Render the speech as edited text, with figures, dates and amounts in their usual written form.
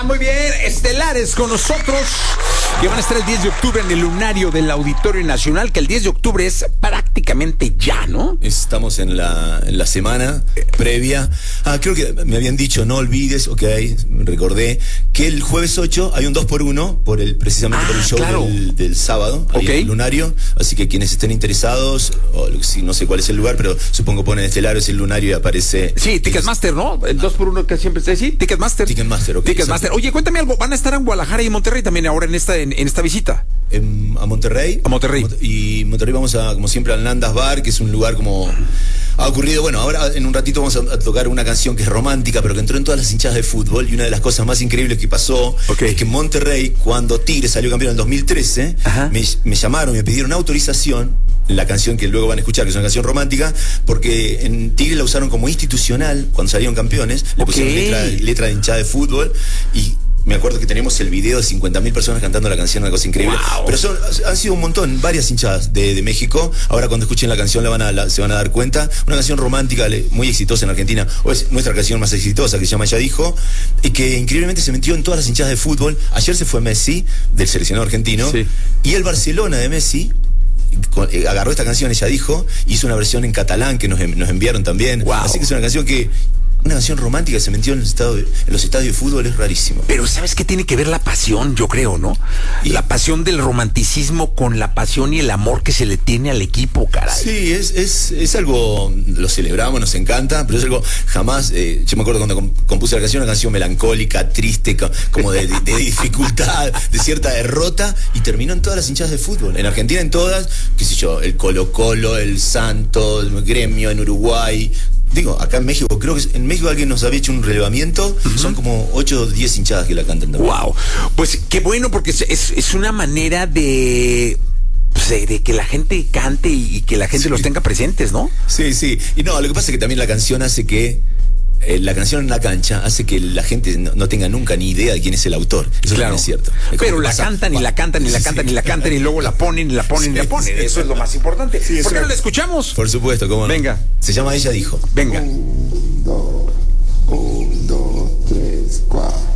muy bien. Estelares con nosotros, que van a estar el 10 de octubre en el lunario del Auditorio Nacional, que el 10 de octubre es prácticamente ya, ¿no? Estamos en la semana previa. Creo que me habían dicho, no olvides, recordé, que el jueves 8 hay un 2x1 precisamente por el show claro. del sábado, ahí en el lunario. Así que quienes estén interesados, no sé cuál es el lugar, pero supongo ponen Estelares el lunario y aparece. Sí, Ticketmaster, ¿no? El 2x1 que siempre se dice, Ticketmaster. Ticketmaster, ok. Ticketmaster. Oye, cuéntame algo, van a estar en Guadalajara y en Monterrey también ahora en esta visita. A Monterrey. A Monterrey. Y Monterrey vamos como siempre, al Nandas Bar, que es un lugar como... Ha ocurrido, bueno, ahora en un ratito vamos a tocar una canción que es romántica, pero que entró en todas las hinchadas de fútbol, y una de las cosas más increíbles que pasó es que en Monterrey, cuando Tigre salió campeón en el 2013, me llamaron y me pidieron autorización, la canción que luego van a escuchar, que es una canción romántica, porque en Tigre la usaron como institucional cuando salieron campeones, le pusieron letra de hinchada de fútbol, y me acuerdo que tenemos el video de 50.000 personas cantando la canción, una cosa increíble. Wow. Pero han sido un montón, varias hinchadas de México. Ahora cuando escuchen la canción se van a dar cuenta. Una canción romántica muy exitosa en Argentina, o es nuestra canción más exitosa, que se llama Ella Dijo, y que increíblemente se metió en todas las hinchadas de fútbol. Ayer se fue Messi, del seleccionado argentino, y el Barcelona de Messi agarró esta canción, Ella Dijo, hizo una versión en catalán que nos enviaron también. Wow. Así que es una canción romántica que se metió en los estadios de fútbol, es rarísimo. Pero ¿sabes qué tiene que ver la pasión? Yo creo, ¿no? La pasión del romanticismo con la pasión y el amor que se le tiene al equipo, caray. Sí, es algo, lo celebramos, nos encanta, pero es algo jamás, yo me acuerdo cuando compuse la canción, una canción melancólica, triste, como de dificultad, de cierta derrota, y terminó en todas las hinchadas de fútbol. En Argentina en todas, qué sé yo, el Colo-Colo, el Santos, el Gremio, en Uruguay. Digo, acá en México, creo que en México alguien nos había hecho un relevamiento, son como 8 o 10 hinchadas que la cantan también. Wow, pues qué bueno, porque es una manera de que la gente cante y que la gente los tenga presentes, ¿no? Sí, y no, lo que pasa es que también la canción hace que la canción en la cancha hace que la gente no tenga nunca ni idea de quién es el autor. Eso claro. Es cierto. Pero la cantan y la cantan y la cantan y la cantan y luego la ponen y la ponen y la ponen. Eso es lo más importante. ¿Por qué no la escuchamos? Por supuesto, cómo no. Venga. Se llama Ella Dijo. Venga. 1, 2, 3, 4.